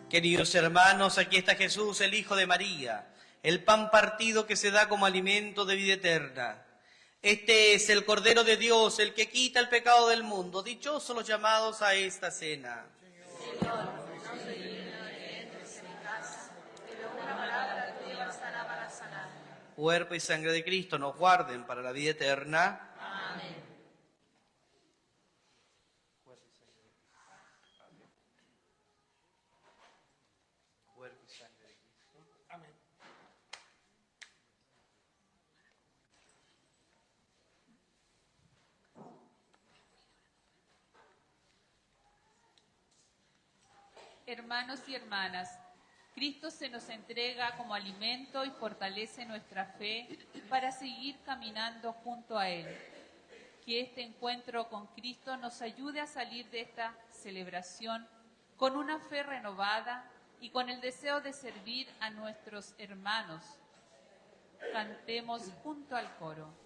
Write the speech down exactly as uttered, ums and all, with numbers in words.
Queridos hermanos, aquí está Jesús, el Hijo de María, el pan partido que se da como alimento de vida eterna. Este es el Cordero de Dios, el que quita el pecado del mundo. Dichosos los llamados a esta cena. Señor, no soy digno de que entres en mi casa, pero una palabra tuya bastará para sanar. Cuerpo y sangre de Cristo nos guarden para la vida eterna. Amén. Cuerpo y sangre de Cristo. Amén. Hermanos y hermanas, Cristo se nos entrega como alimento y fortalece nuestra fe para seguir caminando junto a Él. Que este encuentro con Cristo nos ayude a salir de esta celebración con una fe renovada y con el deseo de servir a nuestros hermanos. Cantemos junto al coro.